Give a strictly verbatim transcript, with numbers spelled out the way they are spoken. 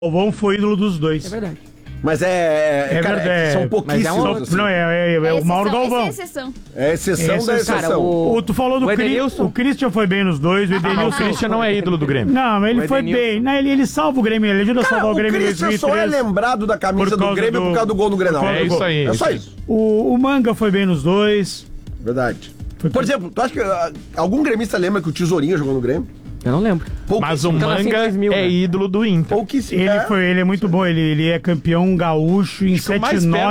Galvão foi ídolo dos dois. É verdade. Mas é. É cara, verdade. São pouquíssimos. Mas é um- assim. Não, é, é, é, É o Mauro exceção, Galvão. essa é exceção. É exceção Esse- da exceção. Cara, o- O, tu falou do O Cri... Edenilson? O Christian foi bem nos dois, o Ah, o Edenilson... Christian não é ídolo do Grêmio. Não, mas ele O foi Edenilson. bem. Não, ele, ele salva o Grêmio, ele ajuda a Cara, salvar o o Grêmio em Christian dois mil só e é três. lembrado da camisa Por do causa Grêmio do- por causa do gol no Grenal. É isso aí, É só isso isso. O, o Manga foi bem nos dois. Verdade. Foi Por bem. exemplo, tu acha que ah, algum gremista lembra que o Tesourinho jogou no Grêmio? Eu não lembro. Mas o Então, assim, Manga dois mil, é né? ídolo do Inter. Pouquíssimo. Ele, É. foi, ele é muito bom, ele, ele é campeão gaúcho em Acho que o mais sete nove.